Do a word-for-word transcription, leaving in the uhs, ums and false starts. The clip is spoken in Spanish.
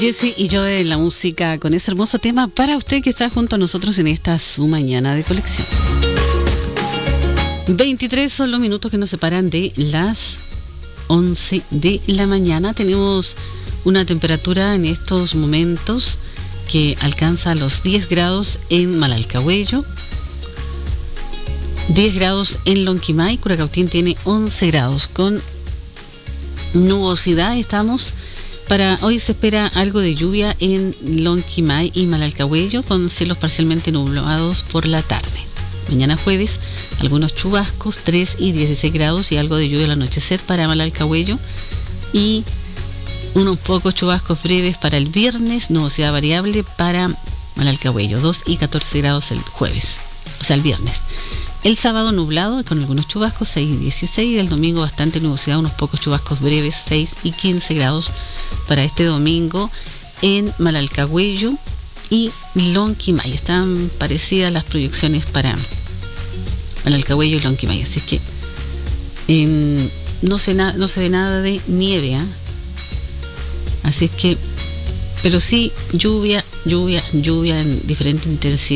Jesse y yo en la música con ese hermoso tema para usted que está junto a nosotros en esta su mañana de colección. veintitrés son los minutos que nos separan de las once de la mañana. Tenemos una temperatura en estos momentos que alcanza los diez grados en Malalcahuello, diez grados en Lonquimay. Curacautín tiene once grados con nubosidad. Estamos para hoy, se espera algo de lluvia en Lonquimay y Malalcahuello con cielos parcialmente nublados por la tarde. Mañana jueves, algunos chubascos, tres y dieciséis grados y algo de lluvia al anochecer para Malalcahuello y unos pocos chubascos breves para el viernes, nubosidad variable para Malalcahuello, dos y catorce grados el jueves, o sea el viernes. El sábado nublado con algunos chubascos, seis y dieciséis, y el domingo bastante nubosidad, unos pocos chubascos breves, seis y quince grados para este domingo en Malalcahuello y Lonquimay. Están parecidas las proyecciones para Malalcahuello y Lonquimay, así es que en, no, se na, no se ve nada de nieve, ¿eh? Así es que, pero sí lluvia, lluvia, lluvia en diferente intensidad.